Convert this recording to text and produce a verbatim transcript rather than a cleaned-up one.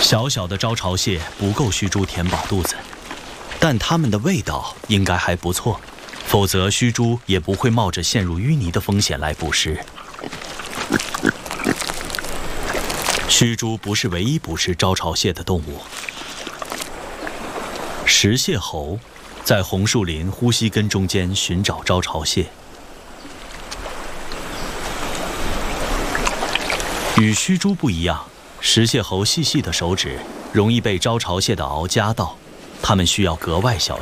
小小的招潮蟹不够须猪填饱肚子，但它们的味道应该还不错，否则须猪也不会冒着陷入淤泥的风险来捕食。须猪不是唯一捕食招潮蟹的动物。石蟹猴在红树林呼吸根中间寻找招潮蟹。与须猪不一样，石蟹猴细细的手指容易被招潮蟹的螯夹到，它们需要格外小